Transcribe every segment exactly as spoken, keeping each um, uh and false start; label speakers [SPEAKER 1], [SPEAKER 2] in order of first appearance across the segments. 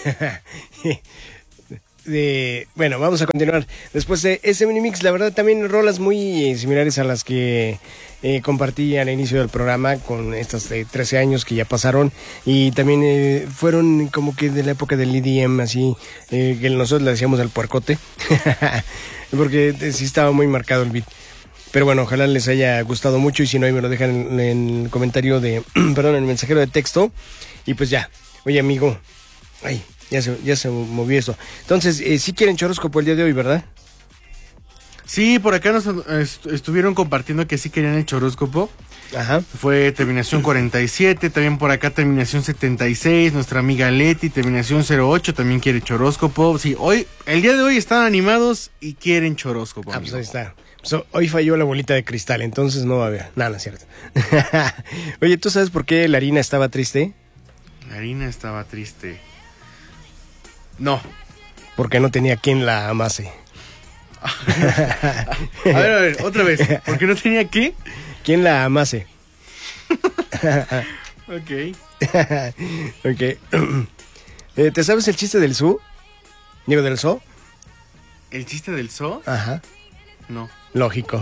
[SPEAKER 1] de, bueno, vamos a continuar. Después de ese mini mix, la verdad también rolas muy similares a las que eh, compartí al inicio del programa con estas de trece años que ya pasaron, y también eh, fueron como que de la época del E D M, así, eh, que nosotros le decíamos el puercote, porque eh, sí estaba muy marcado el beat. Pero bueno, ojalá les haya gustado mucho, y si no, ahí me lo dejan en, en el comentario de, perdón, en el mensajero de texto, y pues ya. Oye, amigo, ay, ya se, ya se movió eso. Entonces, eh, sí quieren choróscopo el día de hoy, ¿verdad?
[SPEAKER 2] Sí, por acá nos est- estuvieron compartiendo que sí querían el choróscopo.
[SPEAKER 1] Ajá.
[SPEAKER 2] Fue terminación cuarenta y siete, también por acá terminación setenta y seis, nuestra amiga Leti, terminación cero ocho, también quiere choróscopo. Sí, hoy, el día de hoy están animados y quieren choróscopo.
[SPEAKER 1] Ah, pues ahí está. So, hoy falló la bolita de cristal, entonces no va a haber. Nada, no es cierto. Oye, ¿tú sabes por qué la harina estaba triste?
[SPEAKER 2] La harina estaba triste. No.
[SPEAKER 1] Porque no tenía quien la amase.
[SPEAKER 2] A ver, a ver, otra vez. ¿Por qué no tenía qué?
[SPEAKER 1] ¿Quién la amase?
[SPEAKER 2] Ok.
[SPEAKER 1] Ok. eh, ¿Te sabes el chiste del zoo? Digo, del zoo.
[SPEAKER 2] ¿El chiste del zoo?
[SPEAKER 1] Ajá.
[SPEAKER 2] No.
[SPEAKER 1] Lógico.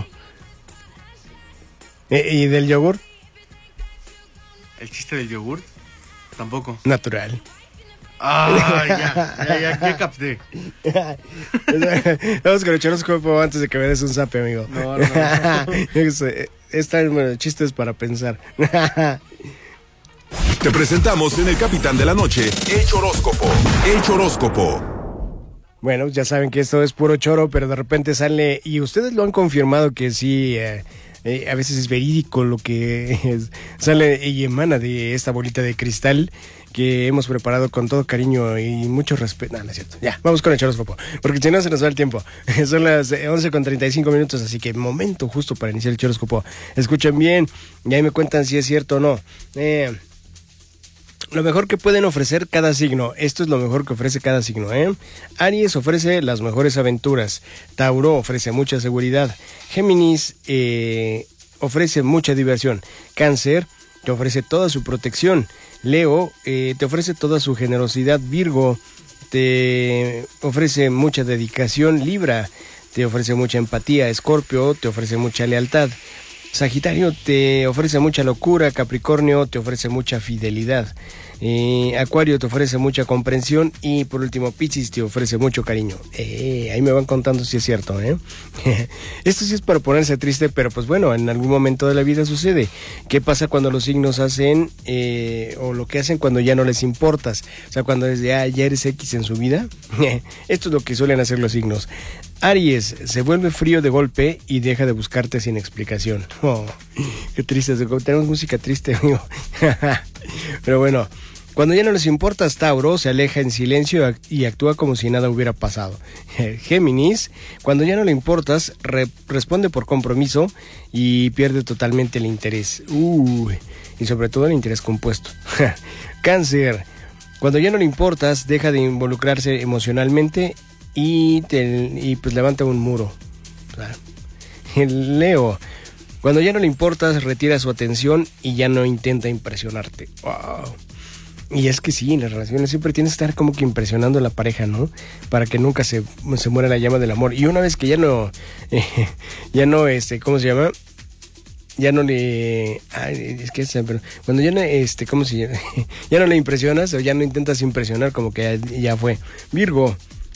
[SPEAKER 1] Eh, ¿Y del yogur?
[SPEAKER 2] ¿El chiste del yogur? Tampoco.
[SPEAKER 1] Natural.
[SPEAKER 2] Ah, ya, ya, ya, ya capté.
[SPEAKER 1] Vamos con el choróscopo antes de que me des un zape, amigo.
[SPEAKER 2] No, no, no.
[SPEAKER 1] Esta bueno, chistes para pensar.
[SPEAKER 3] Te presentamos en El Capitán de la Noche, El Choróscopo. El Choróscopo.
[SPEAKER 1] Bueno, ya saben que esto es puro choro, pero de repente sale, y ustedes lo han confirmado que sí, eh, eh, a veces es verídico lo que es, sale y emana de esta bolita de cristal que hemos preparado con todo cariño y mucho respeto. No, no es cierto. Ya, vamos con el choróscopo, porque si no se nos va el tiempo. Son las once con treinta y cinco minutos, así que momento justo para iniciar el choróscopo. Escuchen bien y ahí me cuentan si es cierto o no. Eh... Lo mejor que pueden ofrecer cada signo. Esto es lo mejor que ofrece cada signo, ¿eh? Aries ofrece las mejores aventuras. Tauro ofrece mucha seguridad. Géminis eh, ofrece mucha diversión. Cáncer te ofrece toda su protección. Leo eh, te ofrece toda su generosidad. Virgo te ofrece mucha dedicación. Libra te ofrece mucha empatía. Escorpio te ofrece mucha lealtad. Sagitario te ofrece mucha locura. Capricornio te ofrece mucha fidelidad. Eh, Acuario te ofrece mucha comprensión. Y por último, Piscis te ofrece mucho cariño. Eh, ahí me van contando si es cierto, ¿eh? Esto sí es para ponerse triste, pero pues bueno, en algún momento de la vida sucede. ¿Qué pasa cuando los signos hacen eh, o lo que hacen cuando ya no les importas? O sea, cuando desde ah, ya eres X en su vida. Esto es lo que suelen hacer los signos. Aries se vuelve frío de golpe y deja de buscarte sin explicación. Oh, qué triste, tenemos música triste, amigo. Pero bueno, cuando ya no les importas, Tauro se aleja en silencio y actúa como si nada hubiera pasado. Géminis, cuando ya no le importas, re- responde por compromiso y pierde totalmente el interés. Uh, y sobre todo el interés compuesto. Cáncer, cuando ya no le importas, deja de involucrarse emocionalmente y, te, y pues levanta un muro. Claro. Leo, cuando ya no le importas, retira su atención y ya no intenta impresionarte. Wow. Y es que sí, en las relaciones siempre tienes que estar como que impresionando a la pareja, ¿no? Para que nunca se, se muera la llama del amor. Y una vez que ya no, eh, ya no, este, ¿cómo se llama? Ya no le, ay, es que pero cuando ya no, este, ¿cómo se llama? Ya no le impresionas o ya no intentas impresionar, como que ya, ya fue. Virgo,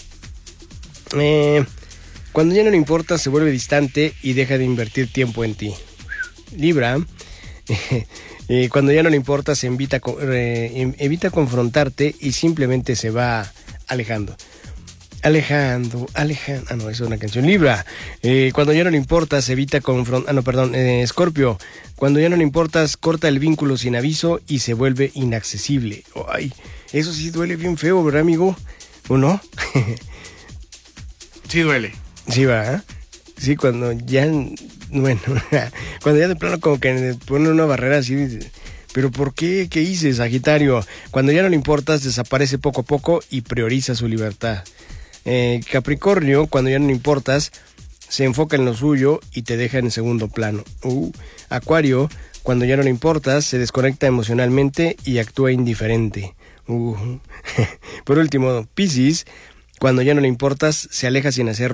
[SPEAKER 1] eh, cuando ya no le importa, se vuelve distante y deja de invertir tiempo en ti. Libra, eh, eh, cuando ya no le importa, se evita, eh, evita confrontarte y simplemente se va alejando. Alejando, alejando, ah no, eso es una canción. Libra, eh, cuando ya no le importas, se evita confrontar, ah no, perdón, eh, Escorpio, cuando ya no le importas, corta el vínculo sin aviso y se vuelve inaccesible. Ay, eso sí duele bien feo, ¿verdad, amigo? ¿O no?
[SPEAKER 2] Sí duele.
[SPEAKER 1] Sí, ¿verdad? Sí, cuando ya, bueno, cuando ya de plano como que pone una barrera así, ¿pero por qué? ¿Qué hice, Sagitario? Cuando ya no le importas, desaparece poco a poco y prioriza su libertad. Eh, Capricornio, cuando ya no le importas, se enfoca en lo suyo y te deja en segundo plano. Uh, Acuario, cuando ya no le importas, se desconecta emocionalmente y actúa indiferente. Uh. Por último, Piscis, cuando ya no le importas, se aleja sin hacer